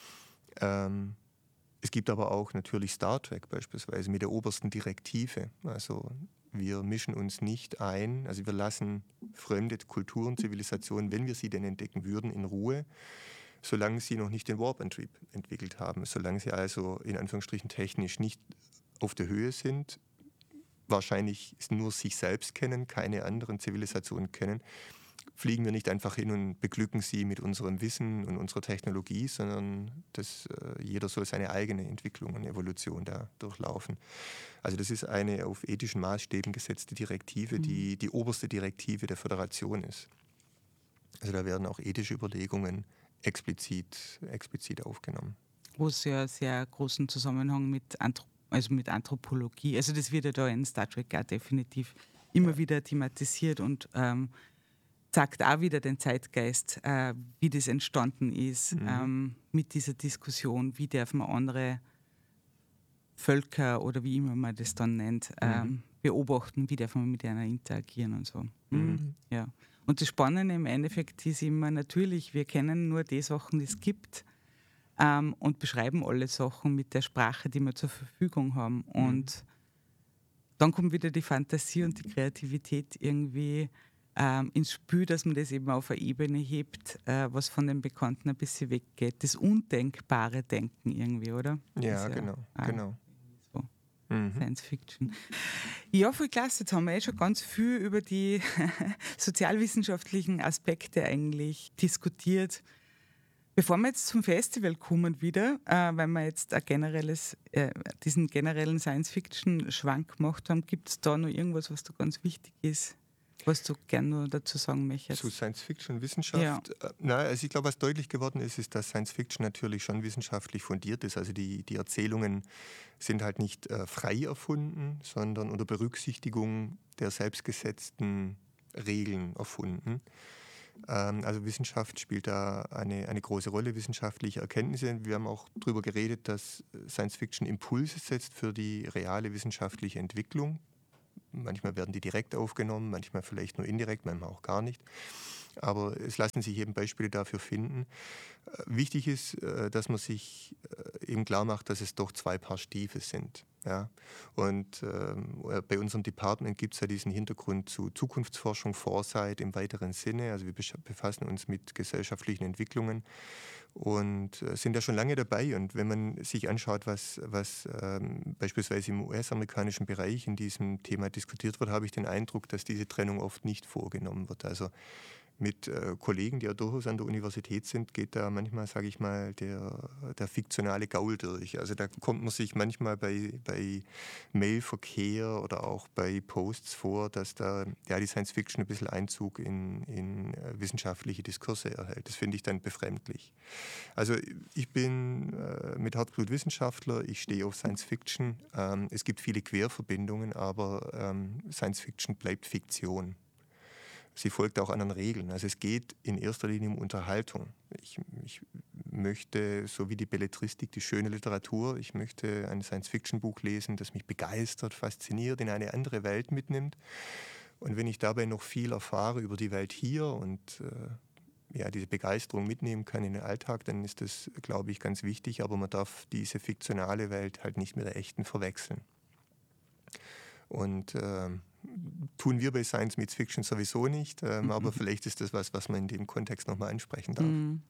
Speaker 5: Ähm, es gibt aber auch natürlich Star Trek beispielsweise mit der obersten Direktive. Also wir mischen uns nicht ein, also wir lassen fremde Kulturen, Zivilisationen, wenn wir sie denn entdecken würden, in Ruhe, solange sie noch nicht den Warp-Antrieb entwickelt haben, solange sie also in Anführungsstrichen technisch nicht auf der Höhe sind, wahrscheinlich nur sich selbst kennen, keine anderen Zivilisationen kennen, fliegen wir nicht einfach hin und beglücken sie mit unserem Wissen und unserer Technologie, sondern das, äh, jeder soll seine eigene Entwicklung und Evolution da durchlaufen. Also das ist eine auf ethischen Maßstäben gesetzte Direktive, mhm. die die oberste Direktive der Föderation ist. Also da werden auch ethische Überlegungen explizit, explizit aufgenommen.
Speaker 11: Wo es ja sehr großen Zusammenhang mit, Anthrop- also mit Anthropologie, also das wird ja da in Star Trek auch definitiv immer ja. wieder thematisiert und ähm, zeigt auch wieder den Zeitgeist, äh, wie das entstanden ist, mhm. ähm, mit dieser Diskussion, wie darf man andere Völker oder wie immer man das dann nennt, ähm, mhm. beobachten, wie darf man mit einer interagieren und so. Mhm. Ja. Und das Spannende im Endeffekt ist immer natürlich, wir kennen nur die Sachen, die es gibt ähm, und beschreiben alle Sachen mit der Sprache, die wir zur Verfügung haben. Mhm. Und dann kommt wieder die Fantasie und die Kreativität irgendwie ähm, ins Spiel, dass man das eben auf eine Ebene hebt, äh, was von dem Bekannten ein bisschen weggeht. Das undenkbare Denken irgendwie, oder?
Speaker 5: Ja, ja genau, ah, genau.
Speaker 11: So. Mhm. Science Fiction. Ja, voll klasse. Jetzt haben wir eh schon ganz viel über die sozialwissenschaftlichen Aspekte eigentlich diskutiert. Bevor wir jetzt zum Festival kommen wieder, äh, weil wir jetzt ein generelles, äh, diesen generellen Science-Fiction-Schwank gemacht haben, gibt es da noch irgendwas, was da ganz wichtig ist, was du gerne noch dazu sagen möchtest?
Speaker 5: Zu Science-Fiction-Wissenschaft? Ja. Äh, na, also ich glaube, was deutlich geworden ist, ist, dass Science-Fiction natürlich schon wissenschaftlich fundiert ist. Also die, die Erzählungen sind halt nicht äh, frei erfunden, sondern unter Berücksichtigung der selbstgesetzten Regeln erfunden. Ähm, also Wissenschaft spielt da eine, eine große Rolle, wissenschaftliche Erkenntnisse. Wir haben auch darüber geredet, dass Science-Fiction Impulse setzt für die reale wissenschaftliche Entwicklung. Manchmal werden die direkt aufgenommen, manchmal vielleicht nur indirekt, manchmal auch gar nicht. Aber es lassen sich eben Beispiele dafür finden. Wichtig ist, dass man sich eben klar macht, dass es doch zwei Paar Stiefel sind. Ja. Und ähm, bei unserem Department gibt es ja diesen Hintergrund zu Zukunftsforschung, Foresight im weiteren Sinne. Also wir befassen uns mit gesellschaftlichen Entwicklungen und äh, sind da schon lange dabei. Und wenn man sich anschaut, was, was ähm, beispielsweise im U S-amerikanischen Bereich in diesem Thema diskutiert wird, habe ich den Eindruck, dass diese Trennung oft nicht vorgenommen wird. Also mit äh, Kollegen, die ja durchaus an der Universität sind, geht da manchmal, sage ich mal, der, der fiktionale Gaul durch. Also da kommt man sich manchmal bei, bei Mailverkehr oder auch bei Posts vor, dass da ja, die Science Fiction ein bisschen Einzug in, in äh, wissenschaftliche Diskurse erhält. Das finde ich dann befremdlich. Also ich bin äh, mit Herzblut Wissenschaftler, ich stehe auf Science Fiction. Ähm, es gibt viele Querverbindungen, aber ähm, Science Fiction bleibt Fiktion. Sie folgt auch anderen Regeln. Also es geht in erster Linie um Unterhaltung. Ich, ich möchte, so wie die Belletristik, die schöne Literatur, ich möchte ein Science-Fiction-Buch lesen, das mich begeistert, fasziniert, in eine andere Welt mitnimmt. Und wenn ich dabei noch viel erfahre über die Welt hier und äh, ja, diese Begeisterung mitnehmen kann in den Alltag, dann ist das, glaube ich, ganz wichtig. Aber man darf diese fiktionale Welt halt nicht mit der echten verwechseln. Und äh, tun wir bei Science Meets Fiction sowieso nicht, ähm, mhm. aber vielleicht ist das was, was man in dem Kontext nochmal ansprechen darf.
Speaker 11: Mhm.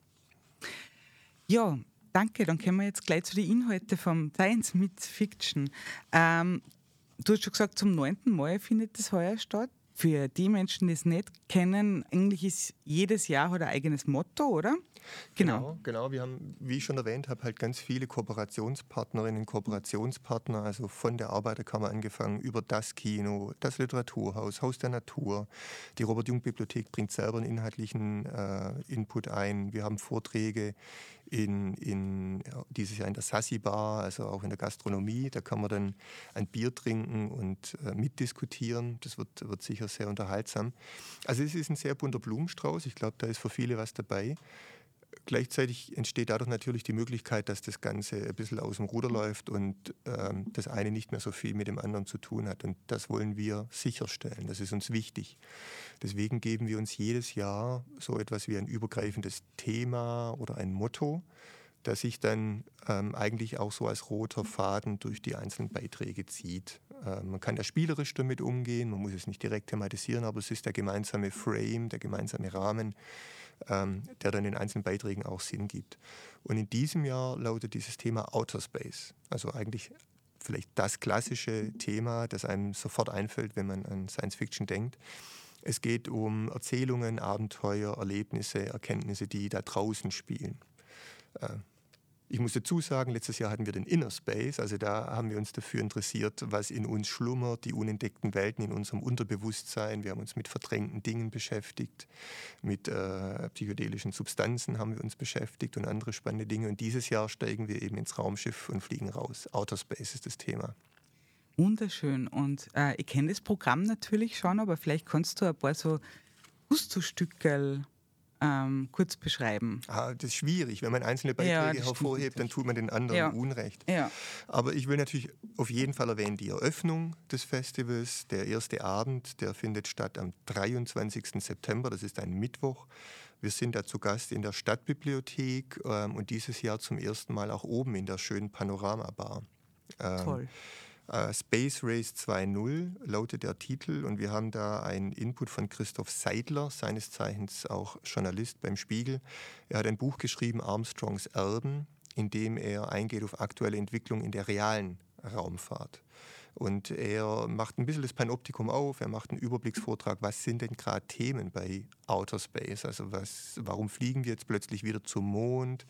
Speaker 11: Ja, danke. Dann kommen wir jetzt gleich zu den Inhalten vom Science Meets Fiction. Ähm, du hast schon gesagt, zum neunten Mal findet das heuer statt. Für die Menschen, die es nicht kennen, eigentlich ist jedes Jahr hat ein eigenes Motto, oder?
Speaker 5: Genau, genau. genau. Wir haben, wie ich schon erwähnt habe, halt ganz viele Kooperationspartnerinnen, Kooperationspartner, also von der Arbeiterkammer angefangen, über das Kino, das Literaturhaus, Haus der Natur. Die Robert-Jung-Bibliothek bringt selber einen inhaltlichen äh, Input ein. Wir haben Vorträge in, in dieses Jahr in der Sassi-Bar, also auch in der Gastronomie. Da kann man dann ein Bier trinken und äh, mitdiskutieren. Das wird, wird sicher sehr unterhaltsam. Also es ist ein sehr bunter Blumenstrauß. Ich glaube, da ist für viele was dabei. Gleichzeitig entsteht dadurch natürlich die Möglichkeit, dass das Ganze ein bisschen aus dem Ruder läuft und ähm, das eine nicht mehr so viel mit dem anderen zu tun hat. Und das wollen wir sicherstellen. Das ist uns wichtig. Deswegen geben wir uns jedes Jahr so etwas wie ein übergreifendes Thema oder ein Motto, das sich dann ähm, eigentlich auch so als roter Faden durch die einzelnen Beiträge zieht. Ähm, man kann da spielerisch damit umgehen, man muss es nicht direkt thematisieren, aber es ist der gemeinsame Frame, der gemeinsame Rahmen, ähm, der dann in einzelnen Beiträgen auch Sinn gibt. Und in diesem Jahr lautet dieses Thema Outer Space, also eigentlich vielleicht das klassische Thema, das einem sofort einfällt, wenn man an Science Fiction denkt. Es geht um Erzählungen, Abenteuer, Erlebnisse, Erkenntnisse, die da draußen spielen. Äh, Ich muss dazu sagen, letztes Jahr hatten wir den Inner Space, also da haben wir uns dafür interessiert, was in uns schlummert, die unentdeckten Welten in unserem Unterbewusstsein. Wir haben uns mit verdrängten Dingen beschäftigt, mit äh, psychedelischen Substanzen haben wir uns beschäftigt und andere spannende Dinge. Und dieses Jahr steigen wir eben ins Raumschiff und fliegen raus. Outer Space ist das Thema.
Speaker 11: Wunderschön. Und äh, ich kenne das Programm natürlich schon, aber vielleicht kannst du ein paar so Gusto-Stückerl Ähm, kurz beschreiben.
Speaker 5: Ah, das ist schwierig. Wenn man einzelne Beiträge
Speaker 11: ja,
Speaker 5: hervorhebt, dann tut man den anderen
Speaker 11: ja.
Speaker 5: Unrecht.
Speaker 11: Ja.
Speaker 5: Aber ich will natürlich auf jeden Fall erwähnen, die Eröffnung des Festivals, der erste Abend, der findet statt am dreiundzwanzigsten September, das ist ein Mittwoch. Wir sind da zu Gast in der Stadtbibliothek ähm, und dieses Jahr zum ersten Mal auch oben in der schönen Panorama-Bar. Ähm,
Speaker 11: Toll.
Speaker 5: Uh, Space Race zwei Punkt null lautet der Titel und wir haben da einen Input von Christoph Seidler, seines Zeichens auch Journalist beim Spiegel. Er hat ein Buch geschrieben, Armstrongs Erben, in dem er eingeht auf aktuelle Entwicklungen in der realen Raumfahrt. Und er macht ein bisschen das Panoptikum auf, er macht einen Überblicksvortrag, was sind denn gerade Themen bei Outer Space, also was, warum fliegen wir jetzt plötzlich wieder zum Mond?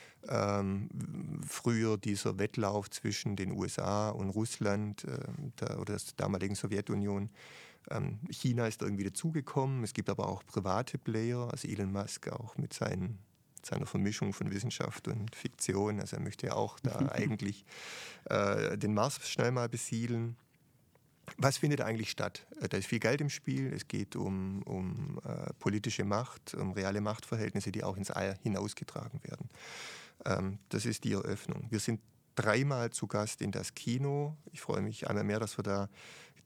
Speaker 5: Ähm, früher dieser Wettlauf zwischen den U S A und Russland äh, der, oder der damaligen Sowjetunion. Ähm, China ist irgendwie dazugekommen. Es gibt aber auch private Player, also Elon Musk auch mit seinen, seiner Vermischung von Wissenschaft und Fiktion. Also er möchte ja auch da eigentlich äh, den Mars schnell mal besiedeln. Was findet eigentlich statt? Da ist viel Geld im Spiel. Es geht um, um äh, politische Macht, um reale Machtverhältnnisse, die auch ins All hinausgetragen werden. Ähm, das ist die Eröffnung. Wir sind dreimal zu Gast in das Kino. Ich freue mich einmal mehr, dass wir da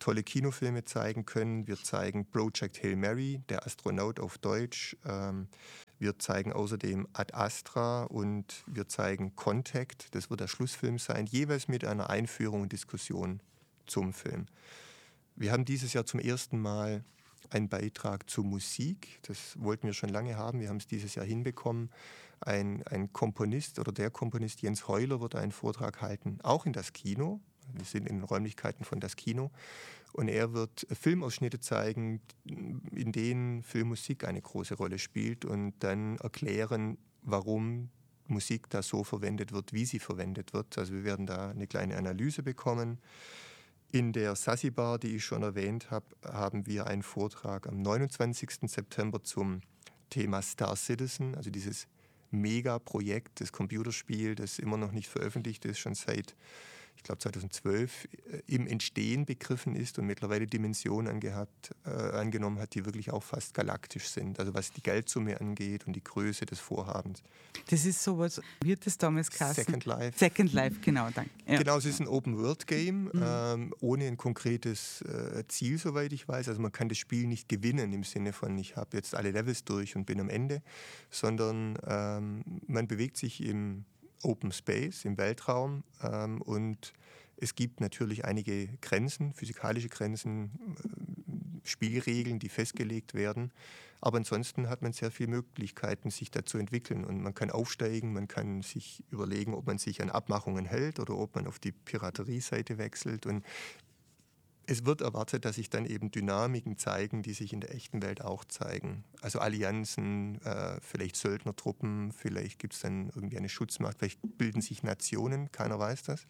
Speaker 5: tolle Kinofilme zeigen können. Wir zeigen Project Hail Mary, der Astronaut auf Deutsch. Ähm, wir zeigen außerdem Ad Astra und wir zeigen Contact, das wird der Schlussfilm sein, jeweils mit einer Einführung und Diskussion zum Film. Wir haben dieses Jahr zum ersten Mal einen Beitrag zur Musik. Das wollten wir schon lange haben. Wir haben es dieses Jahr hinbekommen. Ein, ein Komponist oder der Komponist Jens Heuler wird einen Vortrag halten, auch in das Kino. Wir sind in den Räumlichkeiten von das Kino. Und er wird Filmausschnitte zeigen, in denen Filmmusik eine große Rolle spielt und dann erklären, warum Musik da so verwendet wird, wie sie verwendet wird. Also wir werden da eine kleine Analyse bekommen. In der Sassi Bar, die ich schon erwähnt habe, haben wir einen Vortrag am neunundzwanzigsten September zum Thema Star Citizen, also dieses Megaprojekt, das Computerspiel, das immer noch nicht veröffentlicht ist, schon seit, ich glaube, zweitausendzwölf im Entstehen begriffen ist und mittlerweile Dimensionen angehabt, äh, angenommen hat, die wirklich auch fast galaktisch sind. Also was die Geldsumme angeht und die Größe des Vorhabens.
Speaker 11: Das ist sowas, wird das damals geheißen?
Speaker 5: Second Life.
Speaker 11: Second Life, genau, danke. Ja.
Speaker 5: Genau, es ist ein Open-World-Game, mhm. ähm, ohne ein konkretes äh, Ziel, soweit ich weiß. Also man kann das Spiel nicht gewinnen im Sinne von, ich habe jetzt alle Levels durch und bin am Ende, sondern ähm, man bewegt sich im Open Space, im Weltraum, ähm, und es gibt natürlich einige Grenzen, physikalische Grenzen, äh, Spielregeln, die festgelegt werden. Aber ansonsten hat man sehr viele Möglichkeiten, sich da zu entwickeln. Und man kann aufsteigen, man kann sich überlegen, ob man sich an Abmachungen hält oder ob man auf die Piraterie-Seite wechselt. Und es wird erwartet, dass sich dann eben Dynamiken zeigen, die sich in der echten Welt auch zeigen. Also Allianzen, äh, vielleicht Söldnertruppen, vielleicht gibt es dann irgendwie eine Schutzmacht, vielleicht bilden sich Nationen, keiner weiß das.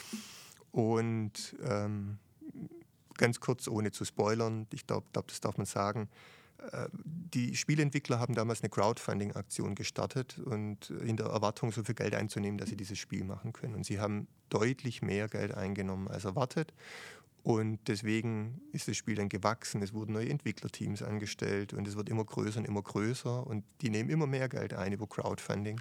Speaker 5: Und ähm, ganz kurz, ohne zu spoilern, ich glaube, glaub, das darf man sagen, äh, die Spieleentwickler haben damals eine Crowdfunding-Aktion gestartet und in der Erwartung, so viel Geld einzunehmen, dass sie dieses Spiel machen können. Und sie haben deutlich mehr Geld eingenommen als erwartet. Und deswegen ist das Spiel dann gewachsen. Es wurden neue Entwicklerteams angestellt und es wird immer größer und immer größer. Und die nehmen immer mehr Geld ein über Crowdfunding.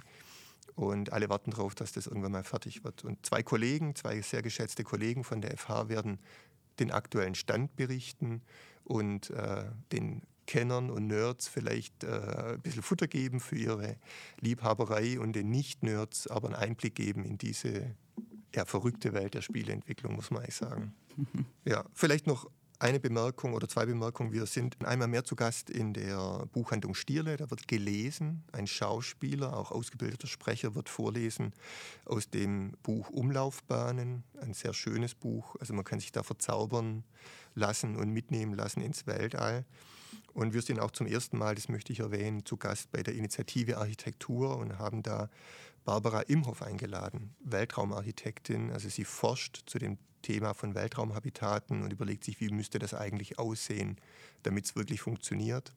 Speaker 5: Und alle warten darauf, dass das irgendwann mal fertig wird. Und zwei Kollegen, zwei sehr geschätzte Kollegen von der F H werden den aktuellen Stand berichten und äh, den Kennern und Nerds vielleicht äh, ein bisschen Futter geben für ihre Liebhaberei und den Nicht-Nerds aber einen Einblick geben in diese ja, verrückte Welt der Spieleentwicklung, muss man eigentlich sagen. Mhm. Ja, vielleicht noch eine Bemerkung oder zwei Bemerkungen. Wir sind einmal mehr zu Gast in der Buchhandlung Stierle. Da wird gelesen. Ein Schauspieler, auch ausgebildeter Sprecher, wird vorlesen aus dem Buch Umlaufbahnen. Ein sehr schönes Buch. Also man kann sich da verzaubern lassen und mitnehmen lassen ins Weltall. Und wir sind auch zum ersten Mal, das möchte ich erwähnen, zu Gast bei der Initiative Architektur und haben da Barbara Imhoff eingeladen, Weltraumarchitektin. Also sie forscht zu dem Thema von Weltraumhabitaten und überlegt sich, wie müsste das eigentlich aussehen, damit es wirklich funktioniert.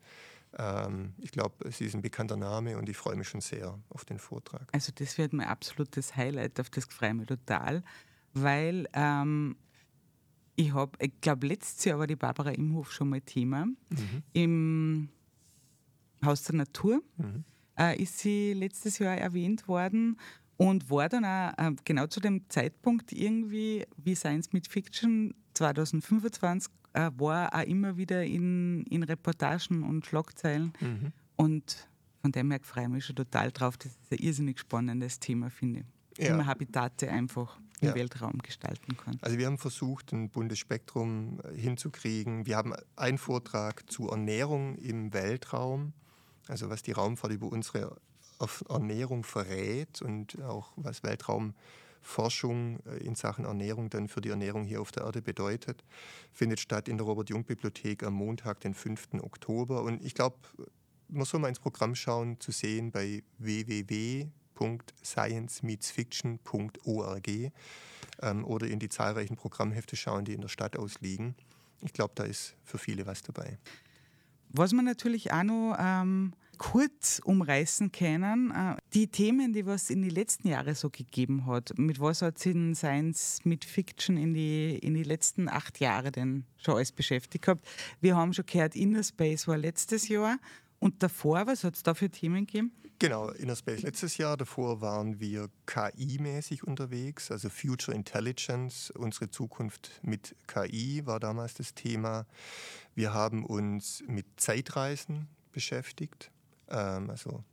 Speaker 5: Ähm, ich glaube, sie ist ein bekannter Name und ich freue mich schon sehr auf den Vortrag.
Speaker 11: Also das wird mein absolutes Highlight, auf das freue ich mich total, weil ähm, ich habe, ich glaube, letztes Jahr war die Barbara Imhoff schon mal Thema. Mhm. Im Haus der Natur mhm. äh, ist sie letztes Jahr erwähnt worden. Und war dann auch äh, genau zu dem Zeitpunkt irgendwie, wie Science mit Fiction zwanzig fünfundzwanzig, äh, war auch immer wieder in, in Reportagen und Schlagzeilen. Mhm. Und von dem her freue ich mich schon total drauf. Das ist ein irrsinnig spannendes Thema, finde ich. Ja. Wie man Habitate einfach im ja. Weltraum gestalten kann.
Speaker 5: Also wir haben versucht, ein buntes Spektrum hinzukriegen. Wir haben einen Vortrag zur Ernährung im Weltraum, also was die Raumfahrt über unsere auf Ernährung verrät und auch was Weltraumforschung in Sachen Ernährung dann für die Ernährung hier auf der Erde bedeutet, findet statt in der Robert-Jung-Bibliothek am Montag, den fünften Oktober. Und ich glaube, man soll mal ins Programm schauen, zu sehen bei w w w punkt science meets fiction punkt org ähm, oder in die zahlreichen Programmhefte schauen, die in der Stadt ausliegen. Ich glaube, da ist für viele was dabei.
Speaker 11: Was man natürlich auch noch ähm kurz umreißen können, die Themen, die was in den letzten Jahren so gegeben hat. Mit was hat sich in Science mit Fiction in die, in die letzten acht Jahre denn schon alles beschäftigt gehabt? Wir haben schon gehört, Inner Space war letztes Jahr Und davor, was hat es da für Themen gegeben?
Speaker 5: Genau, Innerspace letztes Jahr. Davor waren wir K I-mäßig unterwegs, also Future Intelligence, unsere Zukunft mit K I war damals das Thema. Wir haben uns mit Zeitreisen beschäftigt, ähm, also